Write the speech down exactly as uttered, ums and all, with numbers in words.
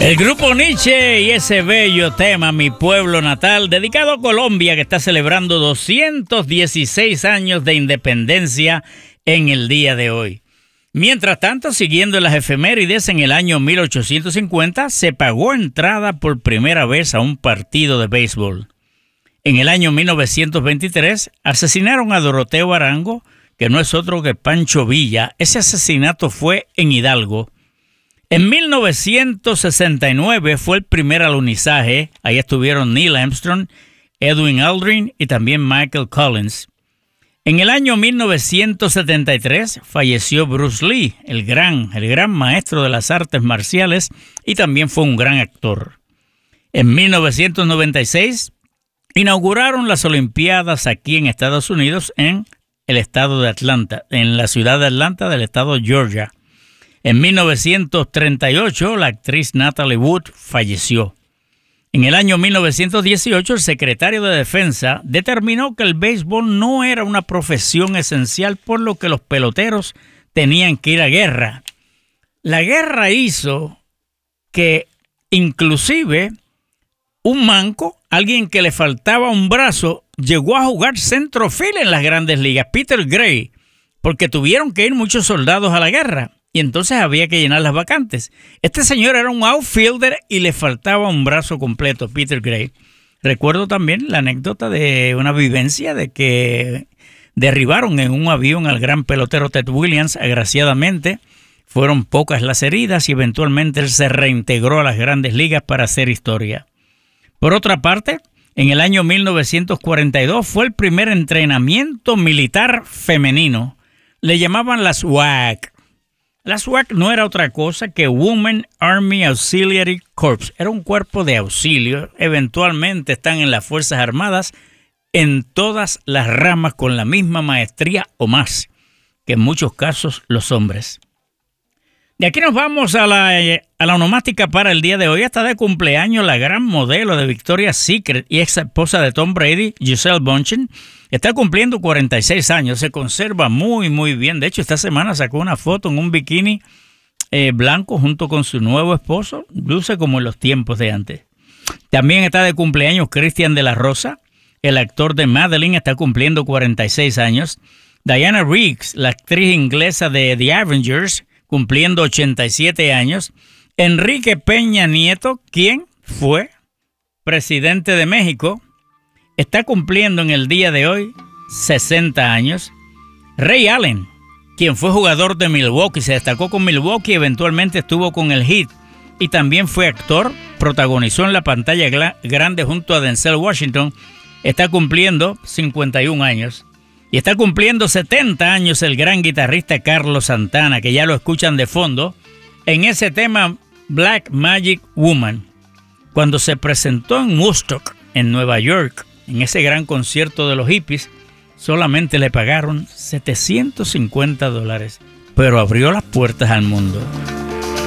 El grupo Nietzsche y ese bello tema, Mi Pueblo Natal, dedicado a Colombia, que está celebrando doscientos dieciséis años de independencia en el día de hoy. Mientras tanto, siguiendo las efemérides, en el año mil ochocientos cincuenta se pagó entrada por primera vez a un partido de béisbol. En el año mil novecientos veintitrés asesinaron a Doroteo Arango, que no es otro que Pancho Villa. Ese asesinato fue en Hidalgo. En mil novecientos sesenta y nueve fue el primer alunizaje. Ahí estuvieron Neil Armstrong, Edwin Aldrin y también Michael Collins. En el año mil novecientos setenta y tres falleció Bruce Lee, el gran, el gran maestro de las artes marciales, y también fue un gran actor. En mil novecientos noventa y seis inauguraron las Olimpiadas aquí en Estados Unidos, en el estado de Atlanta, en la ciudad de Atlanta del estado de Georgia. En mil novecientos treinta y ocho, la actriz Natalie Wood falleció. En el año mil novecientos dieciocho, el secretario de Defensa determinó que el béisbol no era una profesión esencial, por lo que los peloteros tenían que ir a guerra. La guerra hizo que inclusive un manco, alguien que le faltaba un brazo, llegó a jugar centrofield en las grandes ligas, Peter Gray, porque tuvieron que ir muchos soldados a la guerra. Y entonces había que llenar las vacantes. Este señor era un outfielder y le faltaba un brazo completo, Peter Gray. Recuerdo también la anécdota de una vivencia de que derribaron en un avión al gran pelotero Ted Williams, agraciadamente. Fueron pocas las heridas y eventualmente él se reintegró a las grandes ligas para hacer historia. Por otra parte, en el año mil novecientos cuarenta y dos fue el primer entrenamiento militar femenino. Le llamaban las W A C. La S W A C no era otra cosa que Women Army Auxiliary Corps. Era un cuerpo de auxilio. Eventualmente están en las Fuerzas Armadas en todas las ramas con la misma maestría o más que en muchos casos los hombres. De aquí nos vamos a la, a la onomástica para el día de hoy. Está de cumpleaños la gran modelo de Victoria's Secret y ex esposa de Tom Brady, Gisele Bündchen. Está cumpliendo cuarenta y seis años, se conserva muy, muy bien. De hecho, esta semana sacó una foto en un bikini eh, blanco junto con su nuevo esposo. Luce como en los tiempos de antes. También está de cumpleaños Cristian de la Rosa, el actor de Madeline, está cumpliendo cuarenta y seis años. Diana Riggs, la actriz inglesa de The Avengers, cumpliendo ochenta y siete años. Enrique Peña Nieto, quien fue presidente de México, está cumpliendo en el día de hoy sesenta años. Ray Allen, quien fue jugador de Milwaukee, se destacó con Milwaukee, eventualmente estuvo con el Heat y también fue actor, protagonizó en la pantalla gla- grande junto a Denzel Washington, está cumpliendo cincuenta y un años. Y está cumpliendo setenta años el gran guitarrista Carlos Santana, que ya lo escuchan de fondo, en ese tema Black Magic Woman. Cuando se presentó en Woodstock, en Nueva York, en ese gran concierto de los hippies, solamente le pagaron setecientos cincuenta dólares, pero abrió las puertas al mundo.